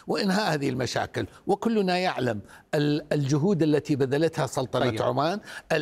وإنهاء هذه المشاكل. وكلنا يعلم الجهود التي بذلتها سلطنة عمان.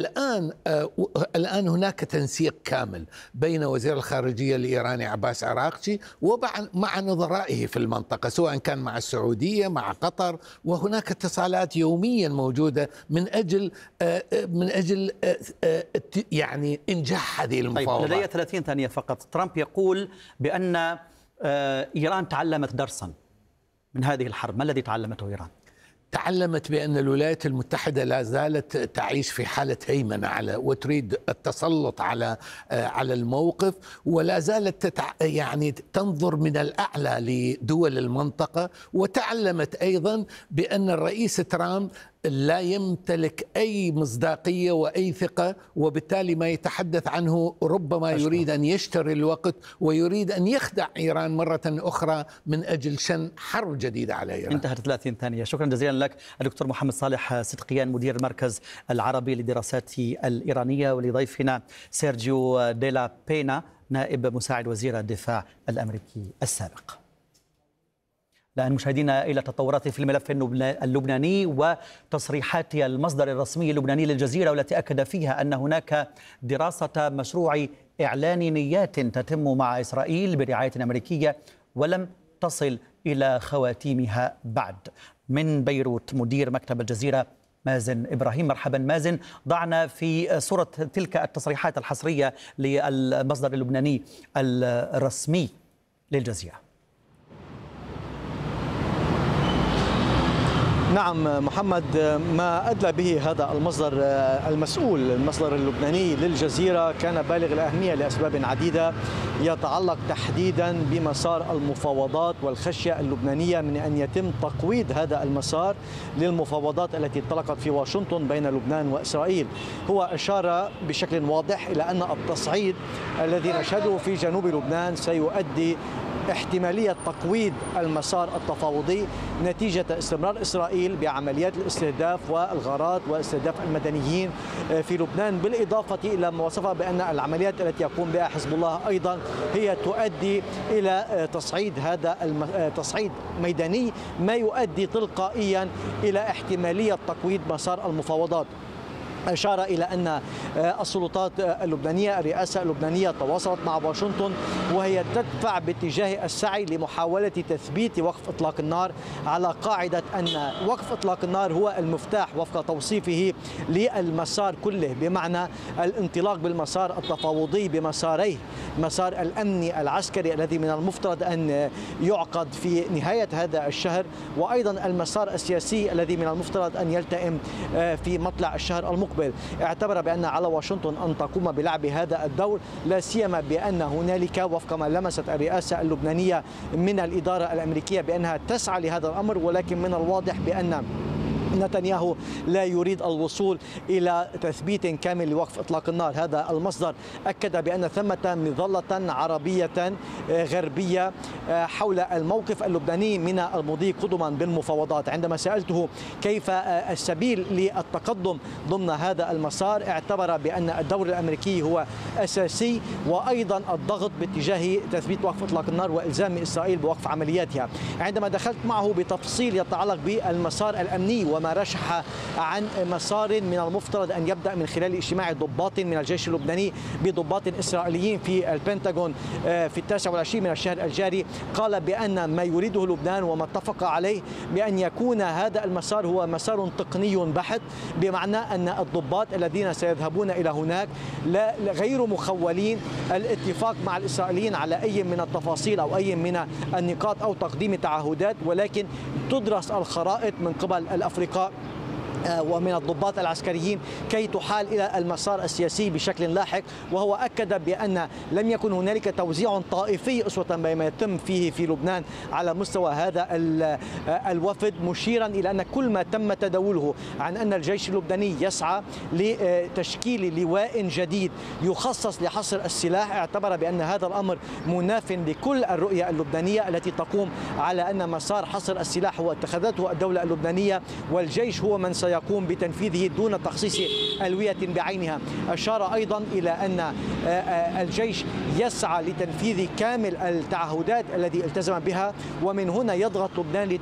الآن هناك تنسيق كامل بين وزير الخارجية الإيراني عباس عراقچي ومع نظرائه في المنطقة، سواء كان مع السعودية مع قطر، وهناك اتصالات يوميا موجودة من أجل يعني إنجاح هذه المفاوضات. طيب، لدي 30 ثانية فقط. ترامب يقول بأن إيران تعلمت درسا من هذه الحرب. ما الذي تعلمته إيران؟ تعلمت بأن الولايات المتحدة لا زالت تعيش في حالة هيمنة وتريد التسلط على الموقف، ولا زالت يعني تنظر من الأعلى لدول المنطقة. وتعلمت أيضا بأن الرئيس ترامب لا يمتلك أي مصداقية وأي ثقة، وبالتالي ما يتحدث عنه ربما يريد أن يشتري الوقت ويريد أن يخدع إيران مرة أخرى من أجل شن حرب جديدة على إيران. انتهت 30 ثانية. شكرا جزيلا لك الدكتور محمد صالح صدقيان، مدير المركز العربي للدراسات الإيرانية، ولضيفنا سيرجيو ديلا بينا، نائب مساعد وزير الدفاع الأمريكي السابق. الآن مشاهدينا إلى تطورات في الملف اللبناني وتصريحات المصدر الرسمي اللبناني للجزيرة، والتي أكد فيها أن هناك دراسة مشروع إعلان نيات تتم مع إسرائيل برعاية أمريكية ولم تصل إلى خواتيمها بعد. من بيروت مدير مكتب الجزيرة مازن إبراهيم. مرحبا مازن، ضعنا في صورة تلك التصريحات الحصرية للمصدر اللبناني الرسمي للجزيرة. نعم محمد، ما أدلى به هذا المصدر المسؤول، المصدر اللبناني للجزيرة، كان بالغ الأهمية لأسباب عديدة يتعلق تحديدا بمسار المفاوضات والخشية اللبنانية من أن يتم تقويض هذا المسار للمفاوضات التي انطلقت في واشنطن بين لبنان وإسرائيل. هو أشار بشكل واضح إلى أن التصعيد الذي نشهده في جنوب لبنان سيؤدي احتمالية تقويض المسار التفاوضي نتيجة استمرار إسرائيل بعمليات الاستهداف والغارات واستهداف المدنيين في لبنان، بالإضافة إلى ما وصفها بأن العمليات التي يقوم بها حزب الله أيضا هي تؤدي إلى تصعيد ميداني، ما يؤدي تلقائيا إلى احتمالية تقويض مسار المفاوضات. أشار إلى أن السلطات اللبنانية، الرئاسة اللبنانية تواصلت مع واشنطن وهي تدفع باتجاه السعي لمحاولة تثبيت وقف إطلاق النار، على قاعدة أن وقف إطلاق النار هو المفتاح وفق توصيفه للمسار كله، بمعنى الانطلاق بالمسار التفاوضي بمساريه، مسار الأمني العسكري الذي من المفترض أن يعقد في نهاية هذا الشهر، وأيضا المسار السياسي الذي من المفترض أن يلتئم في مطلع الشهر المقبل. اعتبر بأن على واشنطن أن تقوم بلعب هذا الدور، لا سيما بأن هنالك وفق ما لمست الرئاسة اللبنانية من الإدارة الأمريكية بأنها تسعى لهذا الأمر، ولكن من الواضح بأن نتنياهو لا يريد الوصول إلى تثبيت كامل لوقف إطلاق النار. هذا المصدر أكد بأن ثمة مظلة عربية غربية حول الموقف اللبناني من المضي قدما بالمفاوضات. عندما سألته كيف السبيل للتقدم ضمن هذا المسار، اعتبر بأن الدور الأمريكي هو أساسي، وأيضا الضغط باتجاه تثبيت وقف إطلاق النار وإلزام إسرائيل بوقف عملياتها. عندما دخلت معه بتفصيل يتعلق بالمسار الأمني وما رشح عن مسار من المفترض أن يبدأ من خلال اجتماع ضباط من الجيش اللبناني بضباط إسرائيليين في البنتاغون في 29 من الشهر الجاري، قال بأن ما يريده لبنان وما اتفق عليه بأن يكون هذا المسار هو مسار تقني بحت، بمعنى أن الضباط الذين سيذهبون إلى هناك غير مخولين الاتفاق مع الإسرائيليين على أي من التفاصيل أو أي من النقاط أو تقديم تعهدات، ولكن تدرس الخرائط من قبل الأفرقاء ومن الضباط العسكريين كي تحال إلى المسار السياسي بشكل لاحق. وهو أكد بأن لم يكن هنالك توزيع طائفي أسوة بما يتم فيه في لبنان على مستوى هذا الوفد، مشيرا إلى أن كل ما تم تداوله عن أن الجيش اللبناني يسعى لتشكيل لواء جديد يخصص لحصر السلاح، اعتبر بأن هذا الأمر مناف لكل الرؤية اللبنانية التي تقوم على أن مسار حصر السلاح هو اتخذته الدولة اللبنانية والجيش هو من سيقوم بتنفيذه دون تخصيص ألوية بعينها. أشار أيضا إلى أن الجيش يسعى لتنفيذ كامل التعهدات التي التزم بها، ومن هنا يضغط لبنان